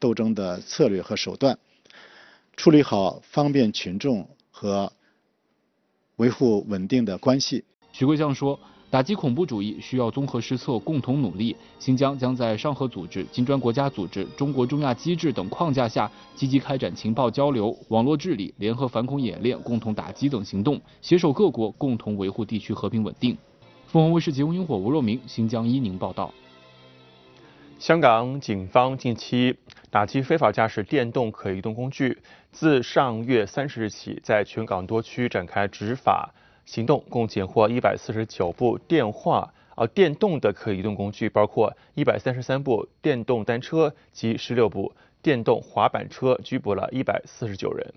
斗争的策略和手段，处理好方便群众和维护稳定的关系。 徐贵相说，打击恐怖主义需要综合施策，共同努力。新疆将在上合组织、金砖国家组织、中国中亚机制等框架下，积极开展情报交流、网络治理、联合反恐演练、共同打击等行动，携手各国共同维护地区和平稳定。凤凰卫视节目萤火吴若明，新疆伊宁报道。 香港警方近期打击非法驾驶电动可移动工具，自上月30日起，在全港多区展开执法行动，共检获149部电动的可移动工具，包括133部电动单车及16部电动滑板車，拘捕了149人。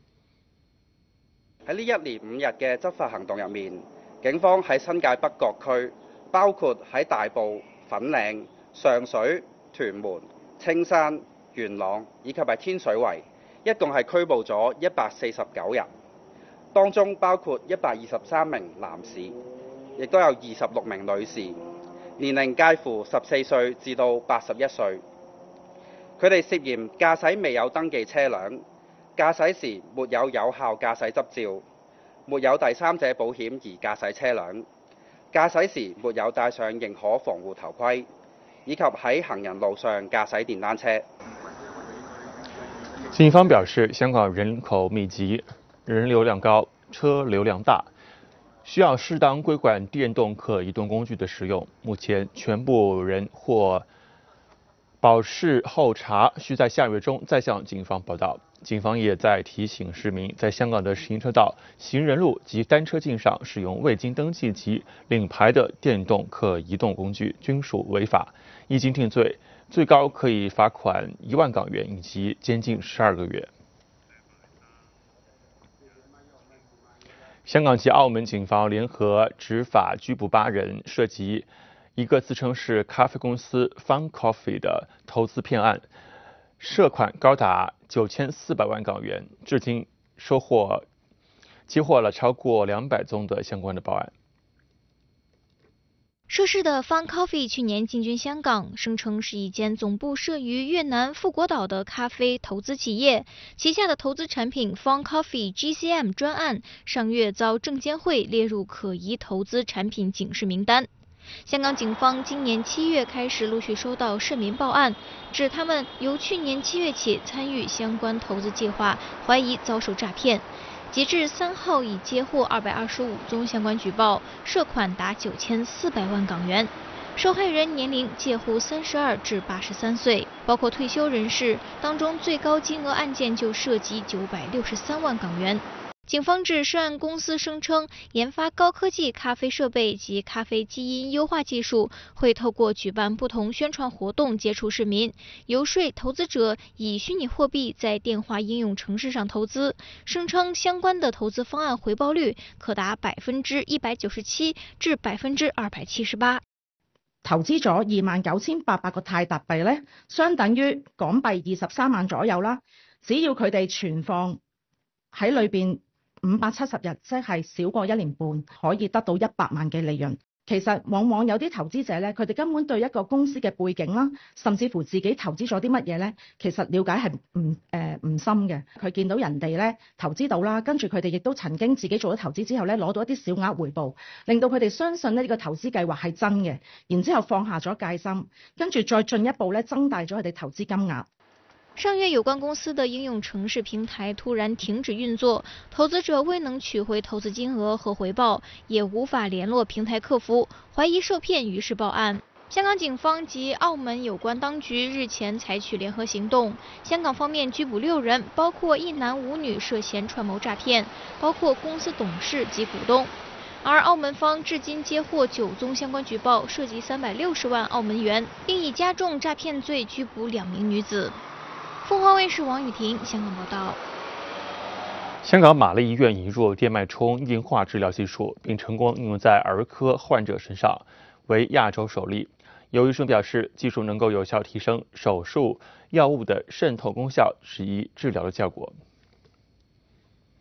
喺呢1連5日嘅執法行動入面，警方喺新界北各區，包括喺大埔、粉嶺、上水、屯門、青山、元朗以及係天水圍，一共係拘捕咗149人，當中包括123名男士，亦都有26名女士，年齡介乎14歲至到81歲。佢哋涉嫌駕駛未有登記車輛、駕駛時沒有有效駕駛執照、沒有第三者保險而駕駛車輛、駕駛時沒有戴上認可防護頭盔，以及喺行人路上駕駛電單車。 警方表示，香港人口密集，人流量高，车流量大，需要适当规管电动可移动工具的使用。目前，全部人或保释候查，需在下月中再向警方报到。警方也在提醒市民，在香港的行车道、行人路及单车径上使用未经登记及领牌的电动可移动工具，均属违法，一经定罪，最高可以罚款1万港元以及监禁12个月。香港及澳门警方联合执法拘捕8人，涉及一个自称是咖啡公司 Fun Coffee 的投资骗案，涉款高达9400万港元，至今接获了超过200宗的相关的报案。 涉事的 Fun Coffee 去年进军香港，声称是一间总部设于越南富国岛的咖啡投资企业，旗下的投资产品 Fun Coffee GCM 专案上月遭证监会列入可疑投资产品警示名单。香港警方今年7月开始陆续收到市民报案，指他们由去年7月起参与相关投资计划，怀疑遭受诈骗。截至3号，已接获225宗相关举报，涉款达9400万港元。受害人年龄介乎32至83岁，包括退休人士，当中最高金额案件就涉及963万港元。警方指涉案公司声称，研发高科技咖啡设备及咖啡基因优化技术，会透过举办不同宣传活动接触市民，游说投资者以虚拟货币在电话应用程式上投资，声称相关的投资方案回报率可達197%至278%。 投資咗29,800個泰達幣咧，相等於港幣23萬左右啦。只要佢哋存放喺裏邊570日，即係少過1年半，可以得到100萬嘅利潤。其實往往有啲投資者咧，佢哋根本對一個公司嘅背景啦，甚至乎自己投資咗啲乜嘢咧，其實了解係唔深嘅。佢見到人哋咧投資到啦，跟住佢哋亦都曾經自己做咗投資之後咧，攞到一啲小額回報，令到佢哋相信呢個投資計劃係真嘅，然之後放下咗戒心，跟住再進一步咧增大咗佢哋投資金額。 上月有关公司的应用程式平台突然停止运作，投资者未能取回投资金额和回报，也无法联络平台客服，怀疑受骗，于是报案。香港警方及澳门有关当局日前采取联合行动，香港方面拘捕6人，包括1男5女涉嫌串谋诈骗，包括公司董事及股东。而澳门方至今接获9宗相关举报，涉及360万澳门元，并以加重诈骗罪拘捕2名女子。凤凰卫视王雨婷香港报道。 香港玛丽医院引入电脉冲硬化治疗技术，并成功应用在儿科患者身上，为亚洲首例。有医生表示，技术能够有效提升手术药物的渗透功效，适宜治疗的效果。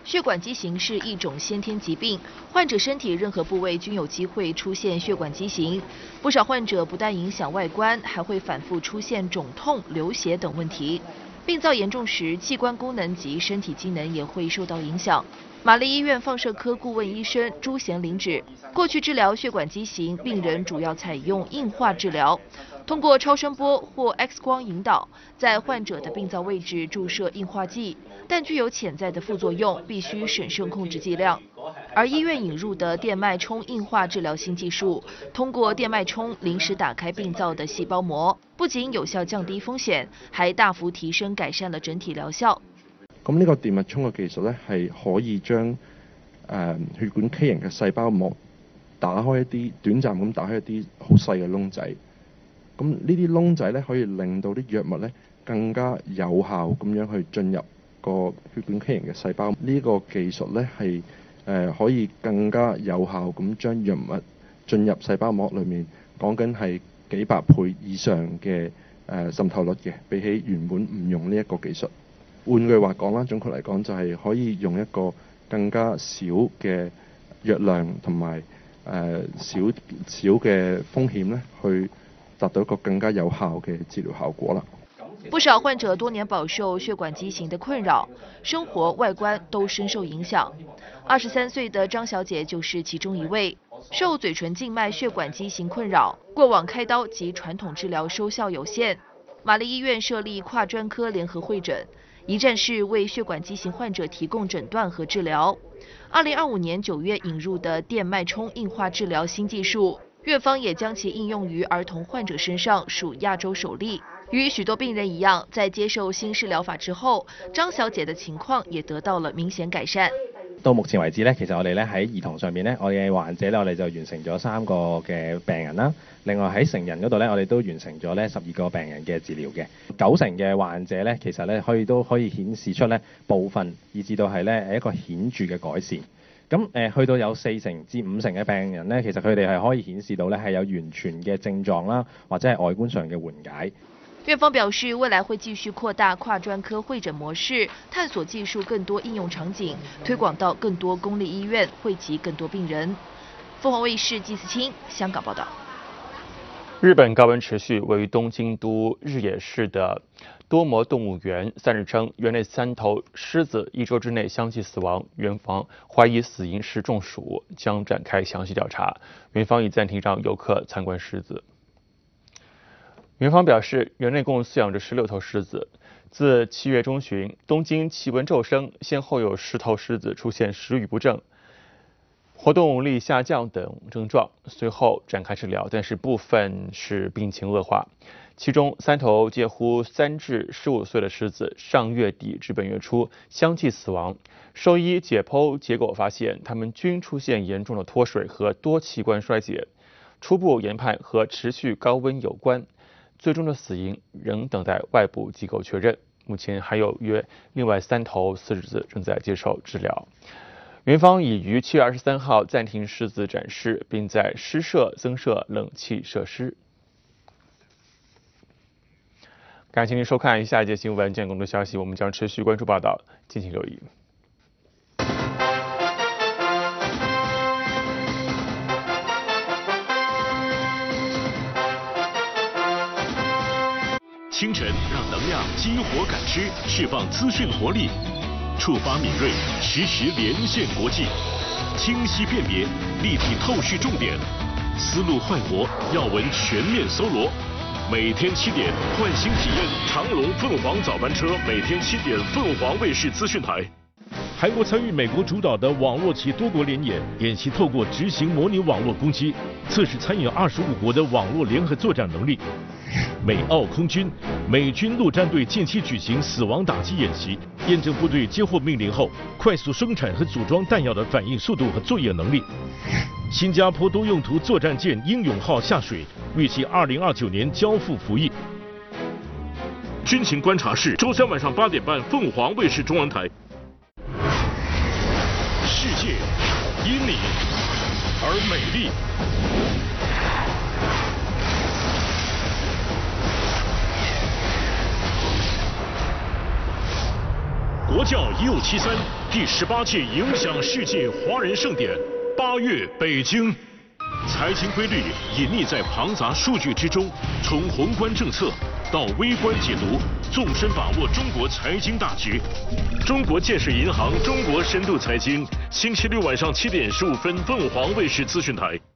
血管畸形是一种先天疾病，患者身体任何部位均有机会出现血管畸形。不少患者不但影响外观，还会反复出现肿痛、流血等问题。病灶严重时，器官功能及身体机能也会受到影响。玛丽医院放射科顾问医生朱贤玲指，过去治疗血管畸形病人主要采用硬化治疗，通过超声波或 X 光引导，在患者的病灶位置注射硬化剂，但具有潜在的副作用，必须审慎控制剂量。而医院引入的电脉冲硬化治疗新技术，通过电脉冲临时打开病灶的细胞膜，不仅有效降低風險，還大幅提升改善了整體療效。 咁呢個電脈衝嘅技術咧，係可以將血管畸形嘅細胞膜打開一啲短暫咁打開一啲好細嘅窿仔。咁呢啲窿仔咧，可以令到啲藥物咧更加有效咁樣去進入個血管畸形嘅細胞。呢個技術咧係可以更加有效咁將藥物進入細胞膜裏面，講緊係幾百倍以上嘅滲透率嘅，比起原本唔用呢一個技術。換句話講啦，總括嚟講就係可以用一個更加少嘅藥量同埋少嘅風險咧，去達到一個更加有效嘅治療效果啦。 不少患者多年飽受血管畸形的困擾，生活外觀都深受影響。23歲的張小姐就是其中一位，受嘴唇靜脈血管畸形困擾，過往開刀及傳統治療收效有限。瑪麗醫院設立跨專科聯合會診，一站式為血管畸形患者提供診斷和治療。2025年9月引入的電脈衝硬化治療新技術，院方也將其應用於兒童患者身上，屬亞洲首例。與許多病人一樣，在接受新式療法之後，張小姐的情況也得到了明顯改善。 到目前為止咧，其實我哋咧喺兒童上面咧，我哋嘅患者咧，我哋就完成咗3個嘅病人啦。另外喺成人嗰度咧，我哋都完成咗咧12個病人嘅治療嘅。90%嘅患者咧，其實咧都可以顯示出咧部分，以至到係咧一個顯著嘅改善。咁去到有40%至50%嘅病人咧，其實佢哋係可以顯示到咧係有完全嘅症狀啦，或者係外觀上嘅緩解。 院方表示，未來會繼續擴大跨專科會診模式，探索技術更多應用場景，推廣到更多公立醫院，惠及更多病人。鳳凰衛視季思清香港報道。 日本高温持續，位於東京都日野市的多摩動物園3日稱，園內3頭獅子1周之內相繼死亡，園方懷疑死因是中暑，將展開詳細調查。園方已暫停讓遊客參觀獅子。園方表示，園內共飼養着16頭獅子。自7月中旬，東京氣溫驟升，先後有10頭獅子出現食慾不振、活動力下降等症狀，隨後展開治療，但是部分是病情惡化。其中3頭介乎3至15歲的獅子，上月底至本月初相繼死亡。獸醫解剖結果發現，它們均出現嚴重的脫水和多器官衰竭，初步研判和持續高溫有關。最終的死因仍等待外部機構確認。目前還有約另外3頭獅子正在接受治療。園方已於7月23號暫停獅子展示，並在獅舍增設冷氣設施。感謝您收看下一節新聞，見更多消息我們將持續關注報道，敬請留意。 清晨讓能量激活感知，釋放資訊活力，觸發敏銳，實時連線國際，清晰辨別，立體透視重點，思路煥活，要聞全面搜羅。每天7點，喚醒體驗長龍鳳凰早班車，每天7點，鳳凰衛視資訊台。韓國參與美國主導的網絡及多國聯演，演習透過執行模擬網絡攻擊，測試參與25國的網絡聯合作戰能力。美澳空軍、美軍陸戰隊近期舉行死亡打擊演習，驗證部隊接獲命令後快速生產和組裝彈藥的反應速度和作業能力。新加坡多用途作戰艦英勇號下水，預計2029年交付服役。軍情觀察室，周3晚上8點半，鳳凰衛視中文台。世界因你而美麗。 国教1573第18届影响世界华人盛典8月北京。财经规律隐匿在庞杂数据之中，从宏观政策到微观解读，纵深把握中国财经大局。中国建设银行中国深度财经，星期六晚上7点15分，凤凰卫视资讯台。